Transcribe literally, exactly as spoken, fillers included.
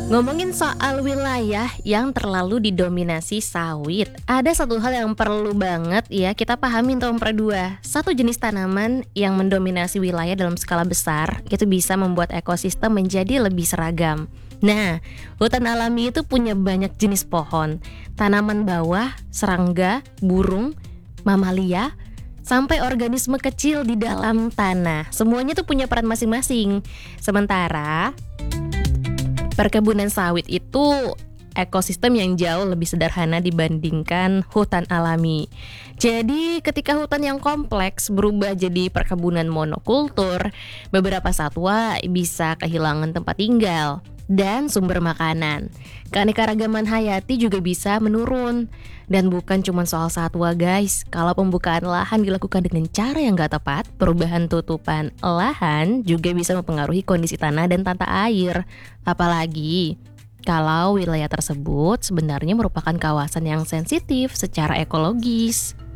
Ngomongin soal wilayah yang terlalu didominasi sawit, ada satu hal yang perlu banget ya kita pahami untuk dua. Satu jenis tanaman yang mendominasi wilayah dalam skala besar itu bisa membuat ekosistem menjadi lebih seragam. Nah, hutan alami itu punya banyak jenis pohon, tanaman bawah, serangga, burung, mamalia, sampai organisme kecil di dalam tanah. Semuanya tuh punya peran masing-masing. Sementara perkebunan sawit itu ekosistem yang jauh lebih sederhana dibandingkan hutan alami. Jadi ketika hutan yang kompleks berubah jadi perkebunan monokultur, beberapa satwa bisa kehilangan tempat tinggal dan sumber makanan. Keanekaragaman hayati juga bisa menurun. Dan bukan cuma soal satwa guys, kalau pembukaan lahan dilakukan dengan cara yang gak tepat, perubahan tutupan lahan juga bisa mempengaruhi kondisi tanah dan tata air. Apalagi kalau wilayah tersebut sebenarnya merupakan kawasan yang sensitif secara ekologis.